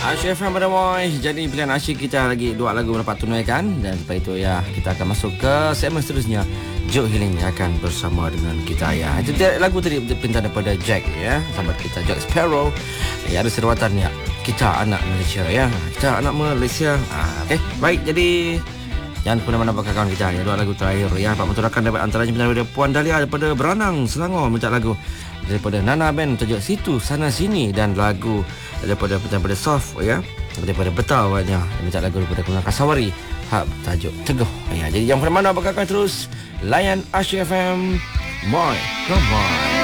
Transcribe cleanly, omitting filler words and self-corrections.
Asyik FM pada Moy. Jadi pilihan asyik kita lagi dua lagu dapat tunaikan. Dan lepas itu ya, kita akan masuk ke segmen seterusnya. Joe Healing akan bersama dengan kita ya. Itu lagu tadi pinta daripada Jack ya, sahabat kita Jack Sparrow. Ya, ada seruatan ya. Kita anak Malaysia ya. Kita anak Malaysia. Okey, baik. Jadi jangan pernah mana bakal kawan kita ya. Dua lagu terakhir ya. Pak Menturakan dapat antaranya daripada Puan Dahlia daripada Beranang Selangor minta lagu daripada Nana Band tajuk Situ Sana Sini, dan lagu daripada Soft ya, daripada Betawanya minta lagu daripada Kuala Kasawari tajuk Teguh ya. Jadi yang mana bakal terus layan Asyik FM Moy. Come on.